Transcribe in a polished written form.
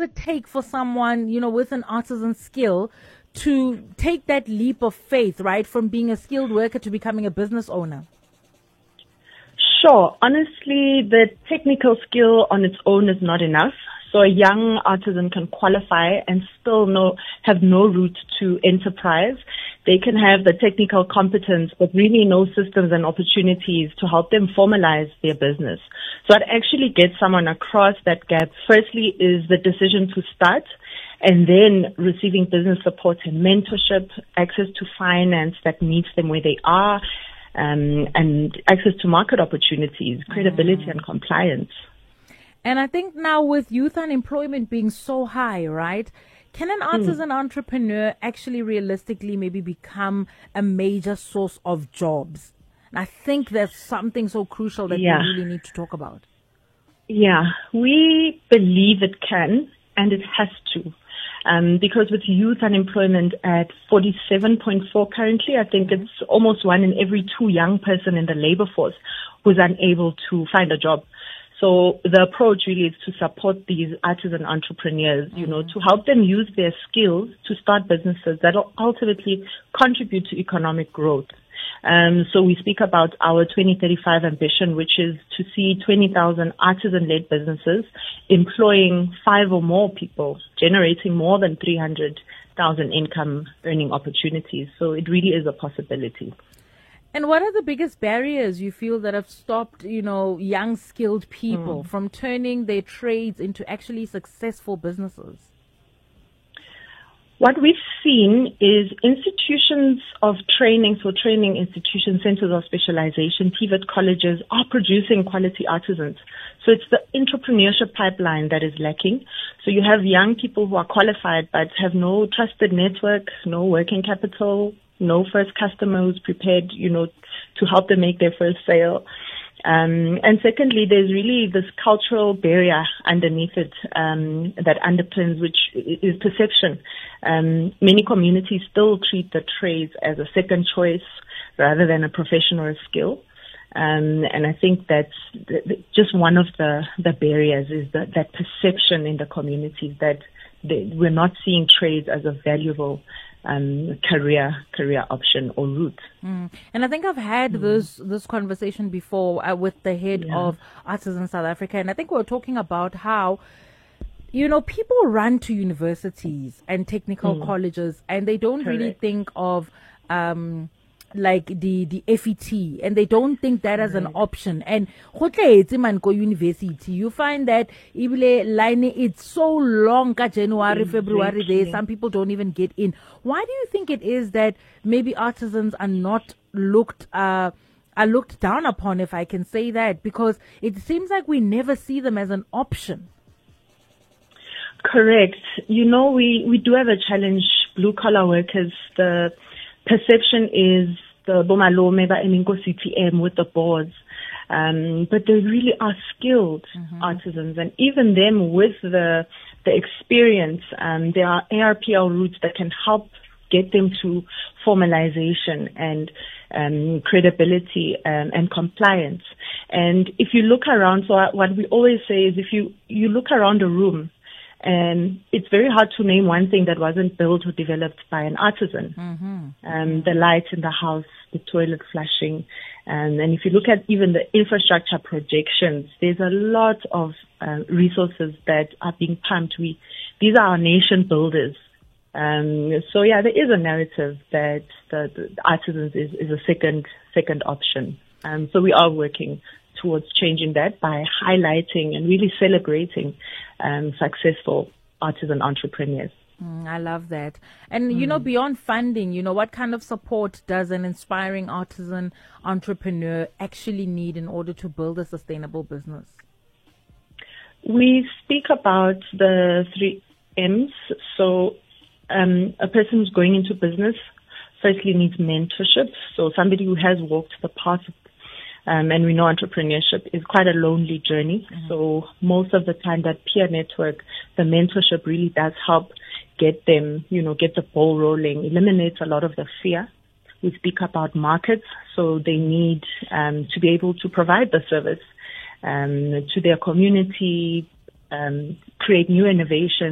it take for someone, with an artisan skill to take that leap of faith, right, from being a skilled worker to becoming a business owner? Sure. Honestly, the technical skill on its own is not enough. So a young artisan can qualify and still have no route to enterprise. They can have the technical competence, but really no systems and opportunities to help them formalize their business. So what actually gets someone across that gap, firstly, is the decision to start, and then receiving business support and mentorship, access to finance that meets them where they are, and access to market opportunities, credibility and compliance. And I think now with youth unemployment being so high, right, can an artisan entrepreneur actually realistically maybe become a major source of jobs? And I think that's something so crucial that we really need to talk about. Yeah, we believe it can, and it has to. Because with youth unemployment at 47.4 currently, I think it's almost 1 in every 2 young person in the labor force who's unable to find a job. So the approach really is to support these artisan entrepreneurs, to help them use their skills to start businesses that will ultimately contribute to economic growth. So we speak about our 2035 ambition, which is to see 20,000 artisan-led businesses employing 5 or more people, generating more than 300,000 income earning opportunities. So it really is a possibility. And what are the biggest barriers you feel that have stopped, young skilled people from turning their trades into actually successful businesses? What we've seen is institutions of training, so training institutions, centers of specialization, TVET colleges are producing quality artisans. So it's the entrepreneurship pipeline that is lacking. So you have young people who are qualified but have no trusted network, no working capital, no first customer who's prepared, to help them make their first sale. And secondly, there's really this cultural barrier underneath it that underpins, which is perception. Many communities still treat the trades as a second choice rather than a profession or a skill. And I think that's just one of the barriers is that perception in the communities that we're not seeing trades as a valuable career option or route. And I think I've had this conversation before with the head of Artisan South Africa, and I think we were talking about how people run to universities and technical colleges and they don't really think of like the FET, and they don't think that as an option. And go university, you find that line it's so long, January, February, there some people don't even get in. Why do you think it is that maybe artisans are not looked down upon, if I can say that, because it seems like we never see them as an option? Correct. We do have a challenge, blue collar workers. The perception is the Bomalome by Eminko CTM with the boards. But they really are skilled artisans, and even them with the experience, there are ARPL routes that can help get them to formalization and credibility and compliance. And if you look around, so what we always say is if you look around a room, and it's very hard to name one thing that wasn't built or developed by an artisan. The lights in the house, the toilet flushing. And if you look at even the infrastructure projections, there's a lot of resources that are being pumped. These are our nation builders. So there is a narrative that the artisans is a second option. So we are working towards changing that by highlighting and really celebrating successful artisan entrepreneurs. I love that. And, beyond funding, what kind of support does an inspiring artisan entrepreneur actually need in order to build a sustainable business? We speak about the 3 M's. So a person who's going into business firstly needs mentorship. So somebody who has walked the path. And we know entrepreneurship is quite a lonely journey. So most of the time that peer network, the mentorship really does help get them, get the ball rolling, eliminates a lot of the fear. We speak about markets, so they need to be able to provide the service to their community, create new innovations.